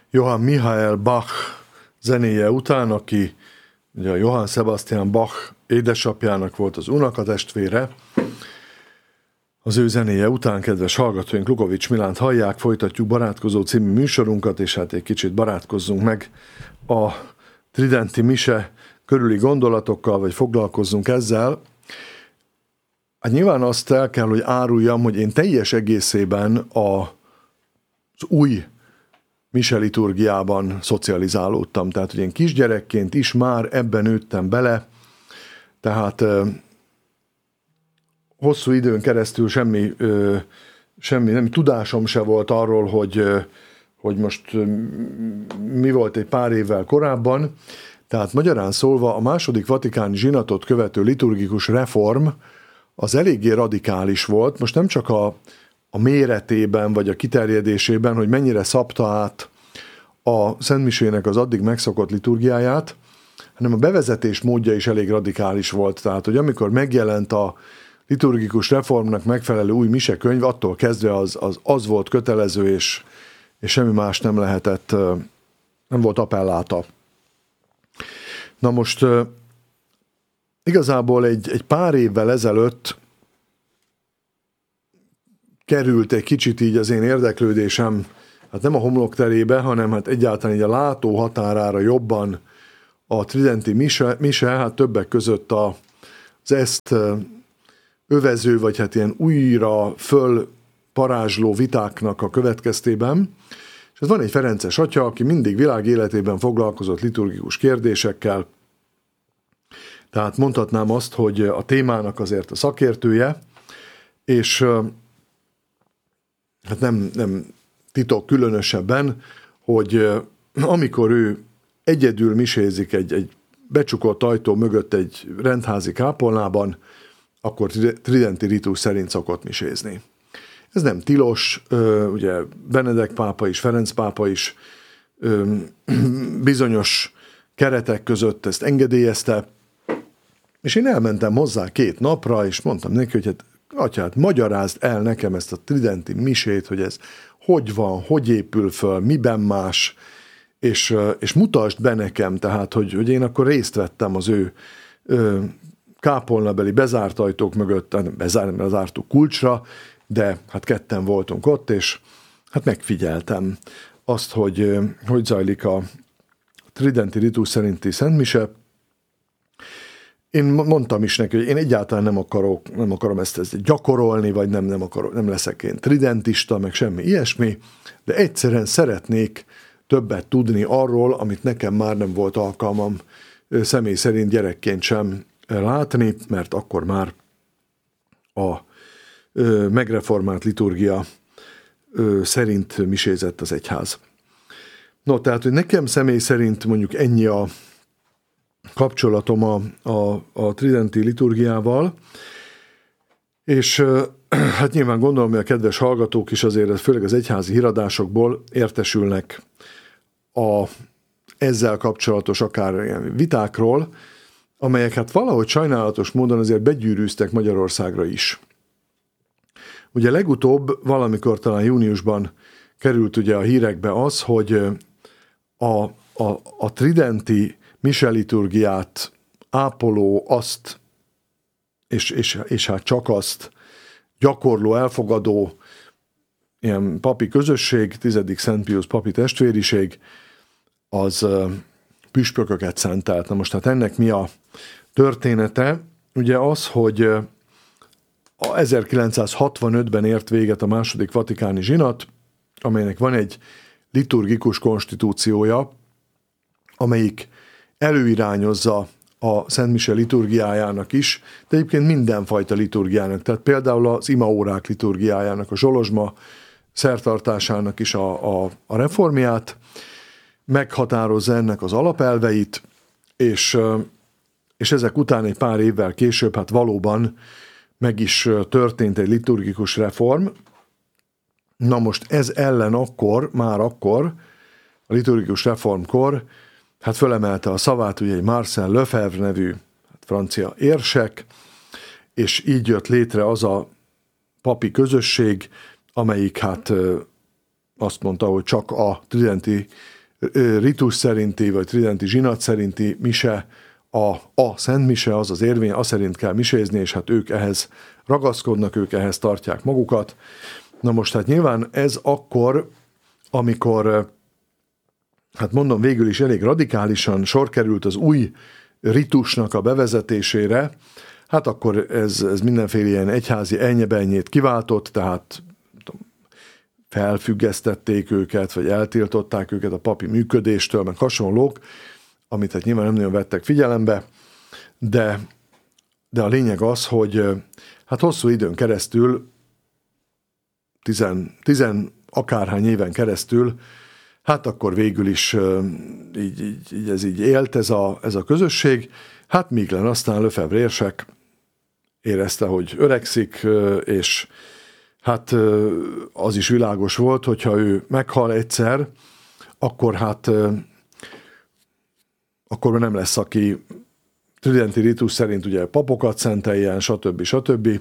Johann Michael Bach zenéje után, aki ugye a Johann Sebastian Bach édesapjának volt az unokatestvére. Az ő zenéje után, kedves hallgatóink, Lukovics Milánt hallják, folytatjuk Barátkozó című műsorunkat, és hát egy kicsit barátkozzunk meg a tridenti mise körüli gondolatokkal, vagy foglalkozzunk ezzel. Hát nyilván azt el kell, hogy áruljam, hogy én teljes egészében az új mise liturgiában szocializálódtam. Tehát, hogy én kisgyerekként is már ebben nőttem bele, tehát hosszú időn keresztül semmi nem tudásom se volt arról, hogy most mi volt egy pár évvel korábban. Tehát magyarán szólva a második vatikáni zsinatot követő liturgikus reform az eléggé radikális volt. Most nem csak a méretében vagy a kiterjedésében, hogy mennyire szabta át a szentmisének az addig megszokott liturgiáját, hanem a bevezetés módja is elég radikális volt. Tehát, hogy amikor megjelent a liturgikus reformnak megfelelő új misekönyv, attól kezdve az volt kötelező, és semmi más nem lehetett, nem volt appelláta. Na most igazából egy pár évvel ezelőtt került egy kicsit így az én érdeklődésem, hát nem a homlokterébe, hanem hát egyáltalán így a látó határára jobban a tridenti mise, hát többek között az ezt övező, vagy hát ilyen újra fölparázsló vitáknak a következtében. És ez van egy ferences atya, aki mindig világ életében foglalkozott liturgikus kérdésekkel, tehát mondhatnám azt, hogy a témának azért a szakértője, és hát nem titok különösebben, hogy amikor ő egyedül misézik egy becsukott ajtó mögött egy rendházi kápolnában, akkor tridenti ritus szerint szokott misézni. Ez nem tilos, ugye Benedek pápa is, Ferenc pápa is bizonyos keretek között ezt engedélyezte, és én elmentem hozzá 2 napra, és mondtam neki, hogy hát atyát, magyarázd el nekem ezt a tridenti misét, hogy ez hogy van, hogy épül föl, miben más, és mutasd be nekem, tehát, hogy én akkor részt vettem az ő kápolnabeli bezárt ajtók mögött, bezártuk kulcsra, de hát ketten voltunk ott, és hát megfigyeltem azt, hogy zajlik a tridenti ritus szerinti szentmise. Én mondtam is neki, hogy én egyáltalán nem akarom ezt gyakorolni, vagy nem leszek én tridentista, meg semmi ilyesmi, de egyszerűen szeretnék többet tudni arról, amit nekem már nem volt alkalmam személy szerint gyerekként sem látni, mert akkor már a megreformált liturgia szerint misézett az egyház. No, tehát, hogy nekem személy szerint mondjuk ennyi a kapcsolatom a tridenti liturgiával, és hát nyilván gondolom, hogy a kedves hallgatók is azért, főleg az egyházi híradásokból értesülnek ezzel kapcsolatos akár ilyen vitákról, amelyek hát valahogy sajnálatos módon azért begyűrűztek Magyarországra is. Ugye legutóbb, valamikor talán júniusban került ugye a hírekbe az, hogy a tridenti mise liturgiát ápoló, azt, és hát csak azt gyakorló, elfogadó ilyen papi közösség, 10. Szent Piusz papi testvériség, az püspököket szentelt. Na most hát ennek mi a története? Ugye az, hogy 1965-ben ért véget a második vatikáni zsinat, amelynek van egy liturgikus konstitúciója, amelyik előirányozza a Szent Mise liturgiájának is, de egyébként mindenfajta liturgiának, tehát például az imaórák liturgiájának, a zsolozsma szertartásának is a reformját, meghatározza ennek az alapelveit, és ezek után egy pár évvel később hát valóban meg is történt egy liturgikus reform. Na most ez ellen már akkor, a liturgikus reformkor, hát fölemelte a szavát ugye egy Marcel Lefebvre nevű francia érsek, és így jött létre az a papi közösség, amelyik hát azt mondta, hogy csak a tridenti ritus szerinti, vagy tridenti zsinat szerinti mise, a szent mise, az érvény, az szerint kell misézni, és hát ők ehhez ragaszkodnak, ők ehhez tartják magukat. Na most hát nyilván ez akkor, amikor, hát mondom, végül is elég radikálisan sor került az új ritusnak a bevezetésére, hát akkor ez mindenféle ilyen egyházi elnyebenyét kiváltott, tehát felfüggesztették őket, vagy eltiltották őket a papi működéstől, meg hasonlók, amit hát nyilván nem nagyon vettek figyelembe, de a lényeg az, hogy hát hosszú időn keresztül, akárhány éven keresztül, hát akkor végül is ez így élt ez a közösség, hát Miglen aztán Lefebvre érsek érezte, hogy öregszik, és hát az is világos volt, hogyha ő meghal egyszer, akkor hát akkor nem lesz, aki tridenti ritus szerint ugye papokat szenteljen, stb.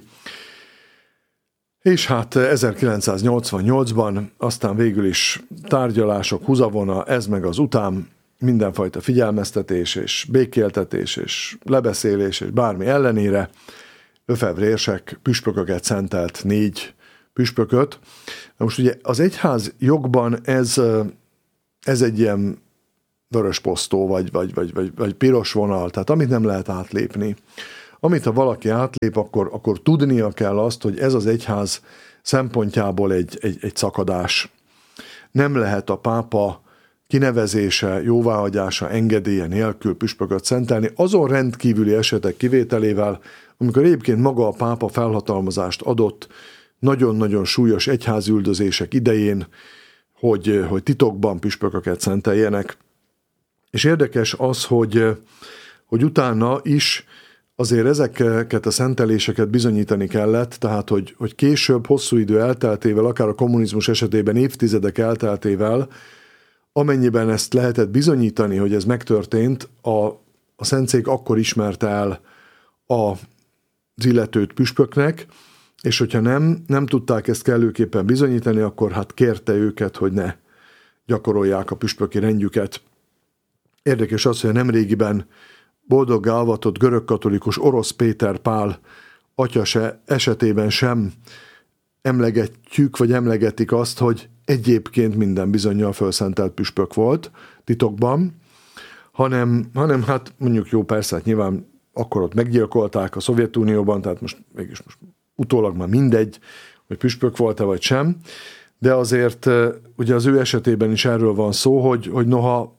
És hát 1988-ban aztán végül is tárgyalások, húzavona, ez meg az után, mindenfajta figyelmeztetés és békéltetés és lebeszélés és bármi ellenére Lefebvre érsek püspököket szentelt, 4 püspököt. Na most ugye az egyház jogban ez egy ilyen vörös posztó, vagy piros vonal, tehát amit nem lehet átlépni. Amit ha valaki átlép, akkor tudnia kell azt, hogy ez az egyház szempontjából egy szakadás. Nem lehet a pápa kinevezése, jóváhagyása, engedélye nélkül püspököt szentelni, azon rendkívüli esetek kivételével, amikor egyébként maga a pápa felhatalmazást adott nagyon-nagyon súlyos egyházüldözések idején, hogy titokban püspököket szenteljenek. És érdekes az, hogy utána is azért ezeket a szenteléseket bizonyítani kellett, tehát hogy később, hosszú idő elteltével, akár a kommunizmus esetében évtizedek elteltével, amennyiben ezt lehetett bizonyítani, hogy ez megtörtént, a szentszék akkor ismerte el az illetőt püspöknek, és hogyha nem tudták ezt kellőképpen bizonyítani, akkor hát kérte őket, hogy ne gyakorolják a püspöki rendjüket. Érdekes az, hogy nemrégiben boldoggá avatott görögkatolikus Orosz Péter Pál atya esetében sem emlegetjük, vagy emlegetik azt, hogy egyébként minden bizonnyal fölszentelt püspök volt titokban, hanem hát mondjuk jó, persze, hát nyilván akkor ott meggyilkolták a Szovjetunióban, tehát most utólag már mindegy, hogy püspök volt-e vagy sem, de azért ugye az ő esetében is erről van szó, hogy noha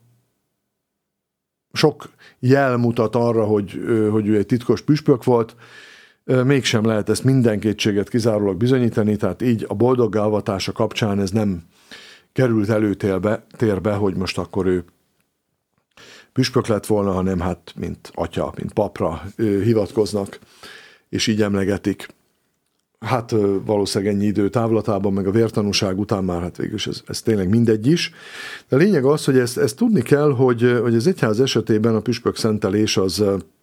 sok jel mutat arra, hogy ő egy titkos püspök volt, mégsem lehet ezt minden kétséget kizárólag bizonyítani, tehát így a boldoggá avatása kapcsán ez nem került előtérbe, hogy most akkor ő püspök lett volna, hanem hát mint atya, mint papra hivatkoznak, és így emlegetik. Hát valószínűleg ennyi idő távlatában, meg a vértanúság után már hát végülis ez tényleg mindegy is. De a lényeg az, hogy ezt tudni kell, hogy az egyház esetében a püspök szentelés az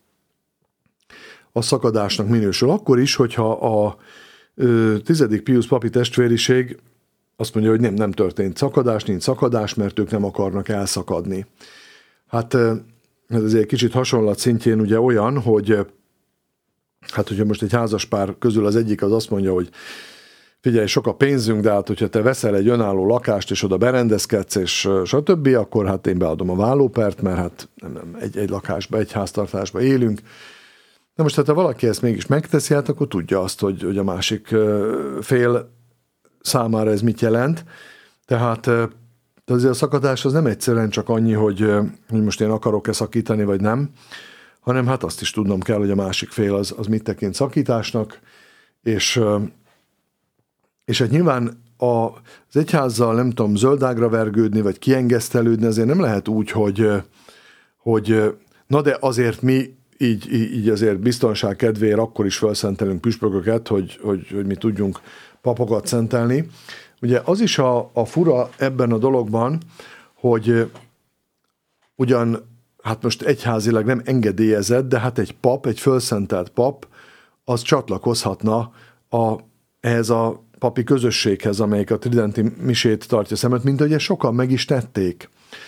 szakadásnak minősül. Akkor is, hogyha a 10. Pius papi testvériség azt mondja, hogy nem történt szakadás, nincs szakadás, mert ők nem akarnak elszakadni. Hát ez azért kicsit hasonlat szintjén ugye olyan, hogy hát, hogyha most egy házaspár közül az egyik az azt mondja, hogy figyelj, sok a pénzünk, de hát, hogyha te veszel egy önálló lakást, és oda berendezkedsz, és stb., akkor hát én beadom a vállópert, mert hát nem egy lakásba, egy háztartásba élünk. Na most, hát ha valaki ezt mégis megteszi, hát akkor tudja azt, hogy a másik fél számára ez mit jelent. Tehát azért a szakadás az nem egyszerűen csak annyi, hogy most én akarok-e szakítani, vagy nem, hanem hát azt is tudnom kell, hogy a másik fél az mit tekint szakításnak, és hát nyilván az egyházzal nem tudom zöldágra vergődni, vagy kiengesztelődni, azért nem lehet úgy, hogy na de azért mi így azért biztonság kedvéért akkor is felszentelünk püspököket, hogy mi tudjunk papokat szentelni. Ugye az is a fura ebben a dologban, hogy ugyan hát most egyházilag nem engedélyezett, de hát egy pap, egy fölszentelt pap, az csatlakozhatna ehhez a papi közösséghez, amelyik a tridenti misét tartja szemet, mint ahogy ezt sokan meg is tették.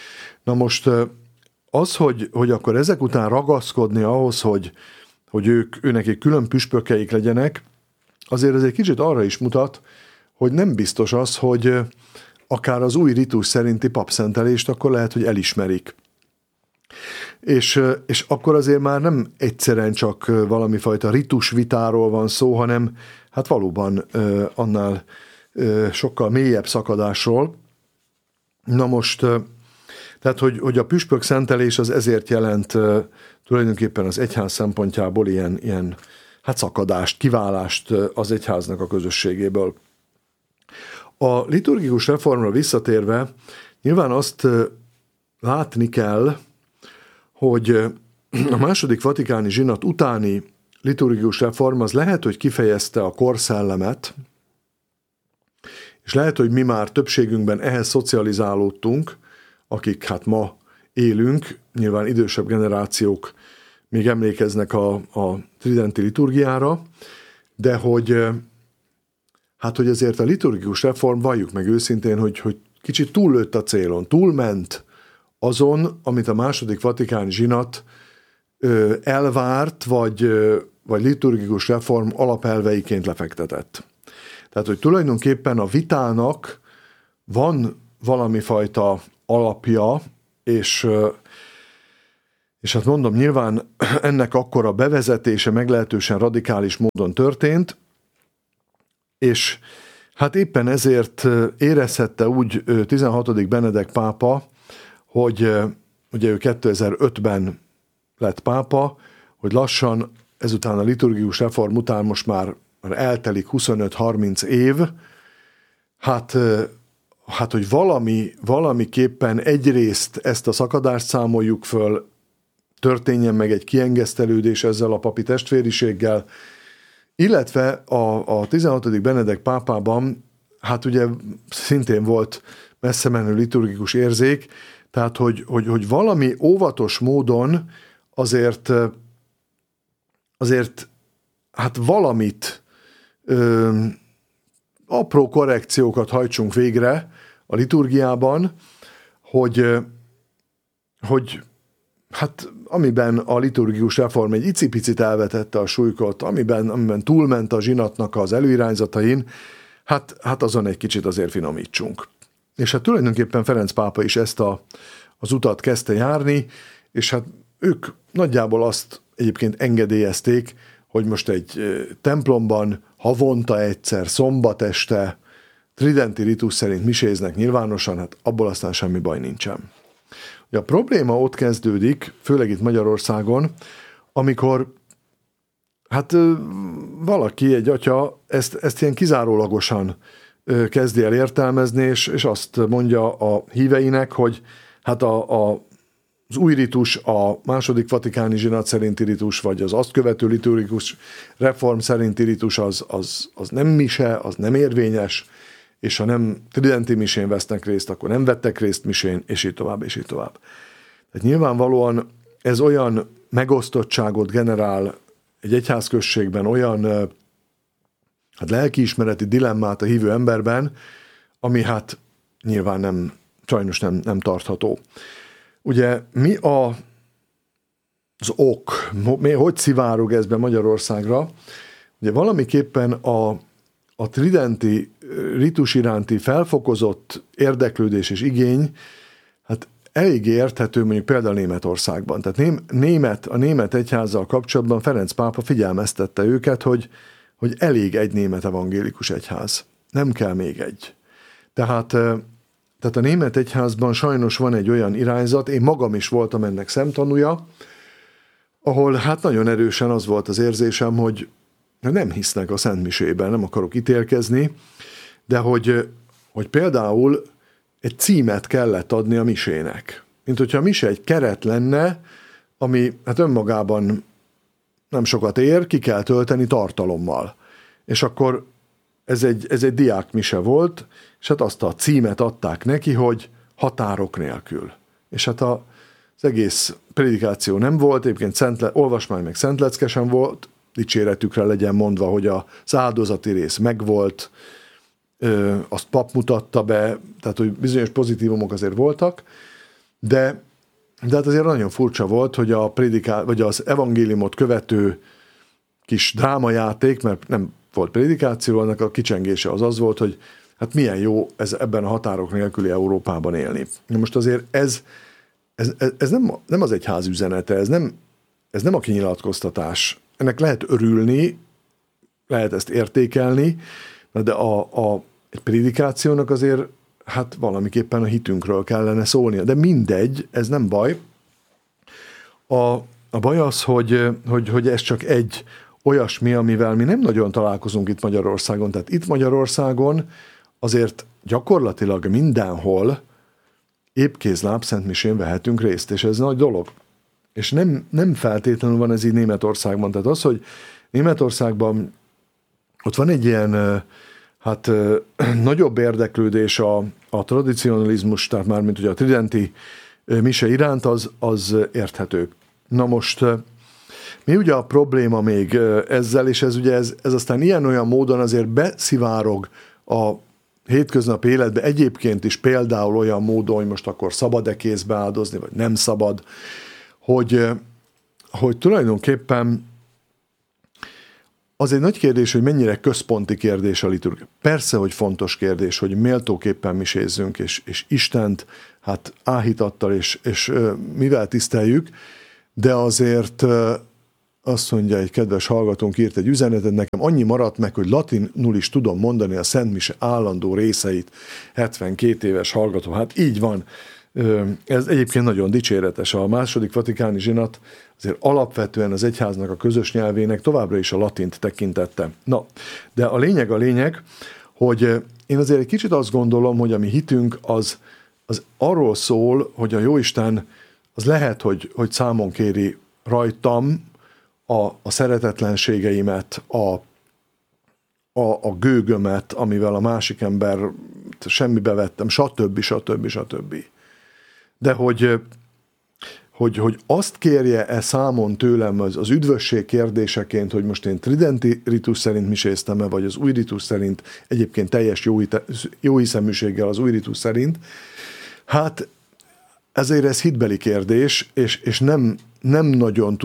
Na most az, hogy akkor ezek után ragaszkodni ahhoz, hogy őnekik külön püspökeik legyenek, azért ez egy kicsit arra is mutat, hogy nem biztos az, hogy akár az új ritus szerinti papszentelést akkor lehet, hogy elismerik. És akkor azért már nem egyszerűen csak valami fajta ritusvitáról van szó, hanem hát valóban annál sokkal mélyebb szakadásról. Na most, tehát hogy a püspök szentelés az ezért jelent tulajdonképpen az egyház szempontjából ilyen hát szakadást, kiválást az egyháznak a közösségéből. A liturgikus reformra visszatérve nyilván azt látni kell, hogy a második vatikáni zsinat utáni liturgikus reform az lehet, hogy kifejezte a korszellemet, és lehet, hogy mi már többségünkben ehhez szocializálódtunk, akik hát ma élünk, nyilván idősebb generációk még emlékeznek a tridenti liturgiára, de hogy azért a liturgikus reform, valljuk meg őszintén, hogy kicsit túllőtt a célon, túlment azon, amit a második vatikáni zsinat elvárt, vagy liturgikus reform alapelveiként lefektetett. Tehát, hogy tulajdonképpen a vitának van valami fajta alapja, és hát mondom, nyilván ennek akkor a bevezetése meglehetősen radikális módon történt, és hát éppen ezért érezhette úgy 16. Benedek pápa, hogy ugye ő 2005-ben lett pápa, hogy lassan ezután a liturgikus reform után most már eltelik 25-30 év, hát hogy valamiképpen egyrészt ezt a szakadást számoljuk föl, történjen meg egy kiengesztelődés ezzel a papi testvériséggel, illetve a 16. Benedek pápában, hát ugye szintén volt messze menő liturgikus érzék, tehát hogy valami óvatos módon azért hát valamit apró korrekciókat hajtsunk végre a liturgiában, hogy hát amiben a liturgikus reform egy icipicit elvetette a súlykot, amiben túlment a zsinatnak az előirányzatain, hát azon egy kicsit azért finomítsunk. És hát tulajdonképpen Ferenc pápa is ezt az utat kezdte járni, és hát ők nagyjából azt egyébként engedélyezték, hogy most egy templomban havonta egyszer, szombat este, tridenti ritus szerint miséznek nyilvánosan, hát abból aztán semmi baj nincsen. A probléma ott kezdődik, főleg itt Magyarországon, amikor hát valaki, egy atya ezt ilyen kizárólagosan kezdi el értelmezni, és azt mondja a híveinek, hogy hát az új ritus, a második vatikáni zsinat szerinti ritus, vagy az azt követő liturgikus reform szerinti ritus az nem mise, az nem érvényes, és ha nem tridenti misén vesznek részt, akkor nem vettek részt misén, és így tovább, és így tovább. Tehát nyilvánvalóan ez olyan megosztottságot generál egy egyházközségben, olyan hát lelkiismereti dilemmát a hívő emberben, ami hát nyilván sajnos nem tartható. Ugye mi az ok, hogy szivárog ez be Magyarországra? Ugye valamiképpen a tridenti ritus iránti felfokozott érdeklődés és igény, hát elég érthető mondjuk például Németországban. Tehát a német egyházzal kapcsolatban Ferenc pápa figyelmeztette őket, hogy elég egy német evangélikus egyház. Nem kell még egy. Tehát a német egyházban sajnos van egy olyan irányzat, én magam is voltam ennek szemtanúja, ahol hát nagyon erősen az volt az érzésem, hogy nem hisznek a szentmisében, nem akarok ítélkezni, de hogy például egy címet kellett adni a misének. Mint hogyha a mise egy keret lenne, ami hát önmagában nem sokat ér, ki kell tölteni tartalommal. És akkor ez egy diákmise volt, és hát azt a címet adták neki, hogy határok nélkül. És hát az egész prédikáció nem volt, egyébként olvasmány meg szentleckesen volt, dicséretükre legyen mondva, hogy az áldozati rész megvolt, azt pap mutatta be, tehát hogy bizonyos pozitívumok azért voltak, De hát azért nagyon furcsa volt, hogy vagy az evangéliumot követő kis drámajáték, mert nem volt prédikáció, annak a kicsengése az volt, hogy hát milyen jó ebben a határok nélküli Európában élni. Most azért ez nem az egyház üzenete, ez nem a kinyilatkoztatás. Ennek lehet örülni, lehet ezt értékelni, de egy prédikációnak azért hát valamiképpen a hitünkről kellene szólnia. De mindegy, ez nem baj. A baj az, hogy ez csak egy olyasmi, amivel mi nem nagyon találkozunk itt Magyarországon. Tehát itt Magyarországon azért gyakorlatilag mindenhol épkézláb szentmisén vehetünk részt, és ez nagy dolog. És nem feltétlenül van ez így Németországban. Tehát az, hogy Németországban ott van egy ilyen nagyobb érdeklődés a tradicionalizmus, tehát mármint ugye a tridenti mise iránt, az érthető. Na most mi ugye a probléma még ezzel, és ez aztán ilyen-olyan módon azért beszivárog a hétköznapi életbe, egyébként is például olyan módon, hogy most akkor szabad-e kézbe áldozni, vagy nem szabad, hogy tulajdonképpen az egy nagy kérdés, hogy mennyire központi kérdés a liturgia. Persze, hogy fontos kérdés, hogy méltóképpen misézzünk, és Istent hát áhítattal és mivel tiszteljük, de azért azt mondja, egy kedves hallgatónk írt egy üzenetet, nekem annyi maradt meg, hogy latinul is tudom mondani a Szent Mise állandó részeit. 72 éves hallgató, hát így van. Ez egyébként nagyon dicséretes. A második vatikáni zsinat azért alapvetően az egyháznak a közös nyelvének továbbra is a latint tekintette. Na, de a lényeg, hogy én azért egy kicsit azt gondolom, hogy a mi hitünk az arról szól, hogy a Jóisten az lehet, hogy számon kéri rajtam a szeretetlenségeimet, a gőgömet, amivel a másik ember semmibe vettem, stb. De hogy azt kérje számon tőlem az üdvösség kérdéseként, hogy most én tridenti ritus szerint miséztem-e, vagy az új ritus szerint, egyébként teljes jóhiszeműséggel az új ritus szerint, hát ezért ez hitbeli kérdés, és nem nagyon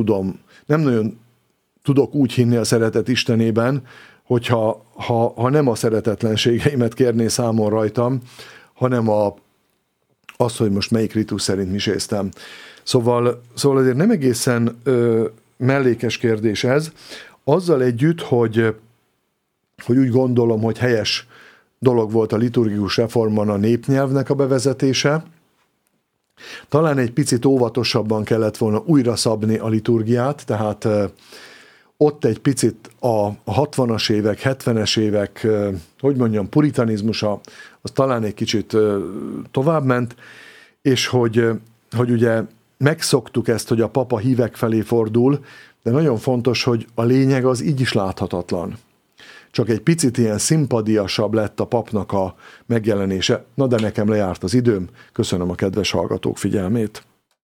tudok úgy hinni a szeretet Istenében, hogyha nem a szeretetlenségeimet kérné számon rajtam, hanem az, hogy most melyik ritus szerint miséztem. Szóval azért nem egészen mellékes kérdés ez, azzal együtt, hogy úgy gondolom, hogy helyes dolog volt a liturgikus reformban a népnyelvnek a bevezetése. Talán egy picit óvatosabban kellett volna újra szabni a liturgiát, tehát ott egy picit a 60-as évek, 70-es évek, puritanizmusa, az talán egy kicsit továbbment, és hogy ugye megszoktuk ezt, hogy a papa hívek felé fordul, de nagyon fontos, hogy a lényeg az így is láthatatlan. Csak egy picit ilyen szimpadiasabb lett a papnak a megjelenése. Na de nekem lejárt az időm. Köszönöm a kedves hallgatók figyelmét.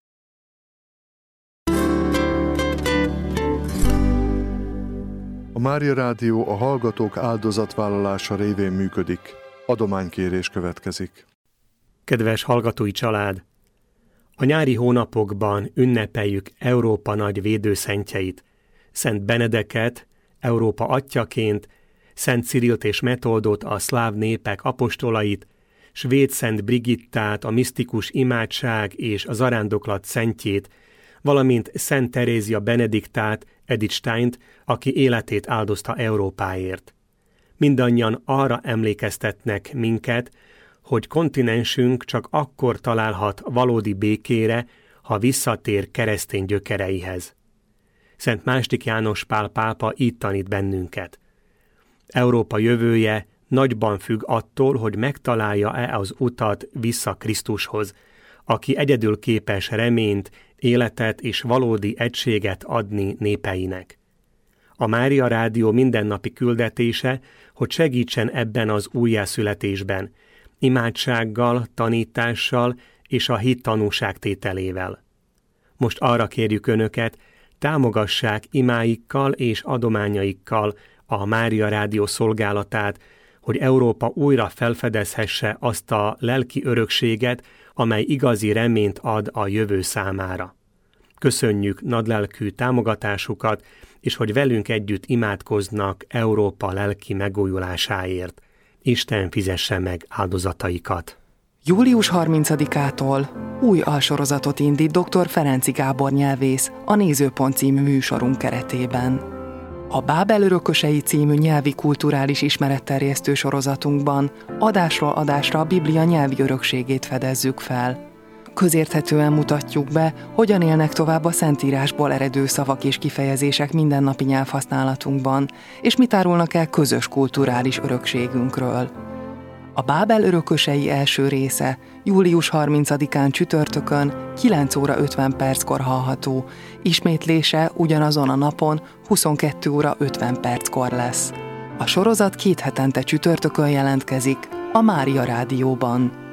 A Mária Rádió a hallgatók áldozatvállalása révén működik. Adománykérés következik. Kedves hallgatói család! A nyári hónapokban ünnepeljük Európa nagy védőszentjeit, Szent Benedeket, Európa atyjaként, Szent Cirilt és Metoldot, a szláv népek apostolait, svéd Szent Brigittát, a misztikus imádság és a zarándoklat szentjét, valamint Szent Terézia Benediktát, Edith Steint, aki életét áldozta Európáért. Mindannyian arra emlékeztetnek minket, hogy kontinensünk csak akkor találhat valódi békére, ha visszatér keresztény gyökereihez. Szent II. János Pál pápa így tanít bennünket. Európa jövője nagyban függ attól, hogy megtalálja-e az utat vissza Krisztushoz, aki egyedül képes reményt, életet és valódi egységet adni népeinek. A Mária Rádió mindennapi küldetése, hogy segítsen ebben az újjászületésben, imádsággal, tanítással és a hit tanúságtételével. Most arra kérjük Önöket, támogassák imáikkal és adományaikkal a Mária Rádió szolgálatát, hogy Európa újra felfedezhesse azt a lelki örökséget, amely igazi reményt ad a jövő számára. Köszönjük nagylelkű támogatásukat, és hogy velünk együtt imádkoznak Európa lelki megújulásáért. Isten fizesse meg áldozataikat. Július 30-ától új alsorozatot indít dr. Ferenczy Gábor nyelvész a Nézőpont című műsorunk keretében. A Bábel örökösei című nyelvi kulturális ismeretterjesztő sorozatunkban adásról adásra a Biblia nyelvi örökségét fedezzük fel. Közérthetően mutatjuk be, hogyan élnek tovább a Szentírásból eredő szavak és kifejezések mindennapi nyelvhasználatunkban, és mit árulnak el közös kulturális örökségünkről. A Bábel örökösei első része július 30-án csütörtökön 9 óra 50 perckor hallható, ismétlése ugyanazon a napon 22 óra 50 perckor lesz. A sorozat 2 hetente csütörtökön jelentkezik a Mária Rádióban.